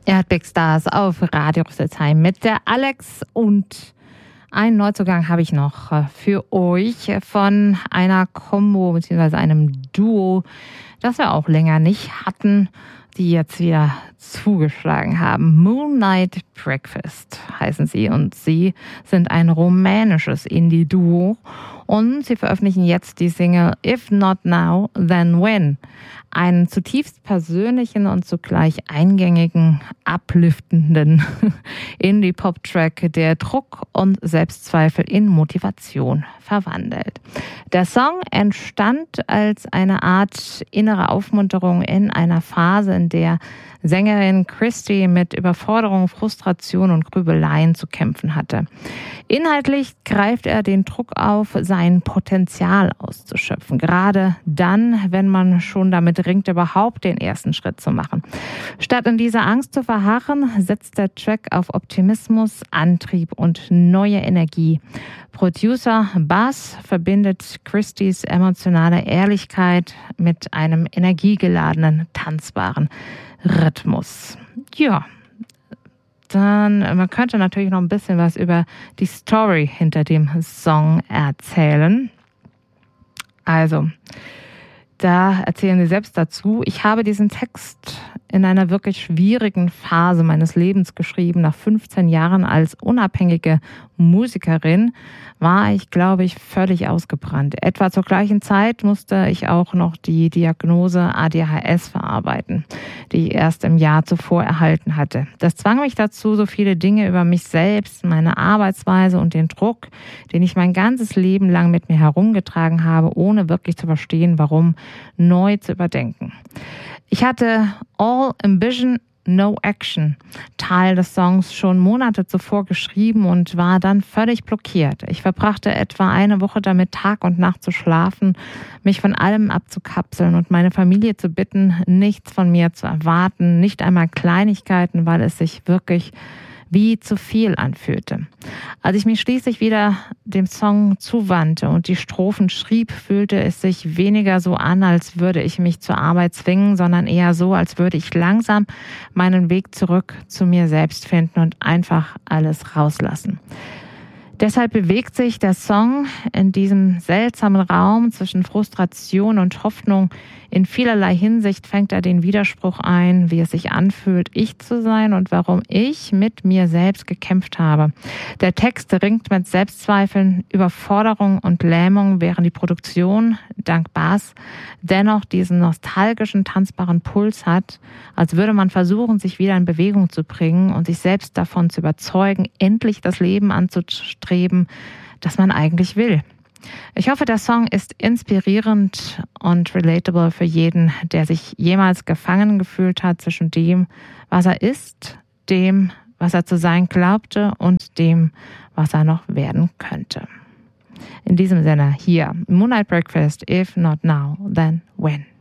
Er hat Big Stars auf Radio Rüsselsheim mit der Alex, und einen Neuzugang habe ich noch für euch von einer Kombo bzw. einem Duo, das wir auch länger nicht hatten, die jetzt wieder zugeschlagen haben. Moonlight Breakfast heißen sie, und sie sind ein rumänisches Indie-Duo und sie veröffentlichen jetzt die Single If Not Now, Then When. Einen zutiefst persönlichen und zugleich eingängigen, upliftenden Indie-Pop-Track, der Druck und Selbstzweifel in Motivation verwandelt. Der Song entstand als eine Art innere Aufmunterung in einer Phase, in der Sängerin Christy mit Überforderung, Frustration und Grübeleien zu kämpfen hatte. Inhaltlich greift er den Druck auf, sein Potenzial auszuschöpfen. Gerade dann, wenn man schon damit ringt, überhaupt den ersten Schritt zu machen. Statt in dieser Angst zu verharren, setzt der Track auf Optimismus, Antrieb und neue Energie. Producer Bass verbindet Christys emotionale Ehrlichkeit mit einem energiegeladenen, tanzbaren Rhythmus. Ja, dann, man könnte natürlich noch ein bisschen was über die Story hinter dem Song erzählen. Also, da erzählen sie selbst dazu: Ich habe diesen Text in einer wirklich schwierigen Phase meines Lebens geschrieben. Nach 15 Jahren als unabhängige Musikerin war ich, glaube ich, völlig ausgebrannt. Etwa zur gleichen Zeit musste ich auch noch die Diagnose ADHS verarbeiten, die ich erst im Jahr zuvor erhalten hatte. Das zwang mich dazu, so viele Dinge über mich selbst, meine Arbeitsweise und den Druck, den ich mein ganzes Leben lang mit mir herumgetragen habe, ohne wirklich zu verstehen, warum, neu zu überdenken. Ich hatte All Ambition, No Action, Teil des Songs, schon Monate zuvor geschrieben und war dann völlig blockiert. Ich verbrachte etwa eine Woche damit, Tag und Nacht zu schlafen, mich von allem abzukapseln und meine Familie zu bitten, nichts von mir zu erwarten, nicht einmal Kleinigkeiten, weil es sich wirklich wie zu viel anfühlte. Als ich mich schließlich wieder dem Song zuwandte und die Strophen schrieb, fühlte es sich weniger so an, als würde ich mich zur Arbeit zwingen, sondern eher so, als würde ich langsam meinen Weg zurück zu mir selbst finden und einfach alles rauslassen. Deshalb bewegt sich der Song in diesem seltsamen Raum zwischen Frustration und Hoffnung. In vielerlei Hinsicht fängt er den Widerspruch ein, wie es sich anfühlt, ich zu sein und warum ich mit mir selbst gekämpft habe. Der Text ringt mit Selbstzweifeln, Überforderung und Lähmung, während die Produktion, dank Bass, dennoch diesen nostalgischen, tanzbaren Puls hat, als würde man versuchen, sich wieder in Bewegung zu bringen und sich selbst davon zu überzeugen, endlich das Leben anzustreben, das man eigentlich will. Ich hoffe, der Song ist inspirierend und relatable für jeden, der sich jemals gefangen gefühlt hat zwischen dem, was er ist, dem, was er zu sein glaubte und dem, was er noch werden könnte. In diesem Sinne hier, Moonlight Breakfast, If Not Now, Then When.